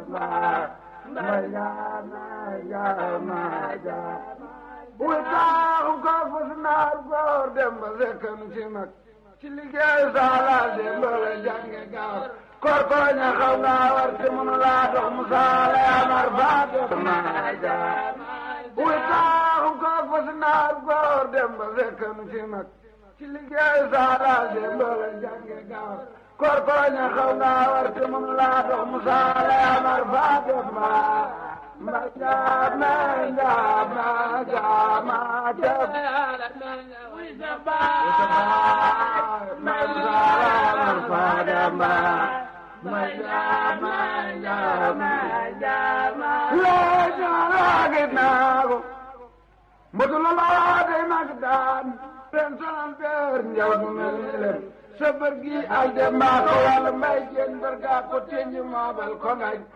wuy taaxu ko fas naar góor dem ba sekkam ci mag ci liggéey saala dem ba la jànge gaaw kor ko ña xaw nga war te mënu laa dox mu saala amar faate maaja wuy taaxu ko fas naar góor dem ba sekkam ci mag ci liggéey saala dem ba la jànge gaaw kor ko ña xaw nga war te mënu laa dox mu saala amar faate Sabar gi al de maa ko wàll mbay jeen barga ko teñu maabal ko ngañ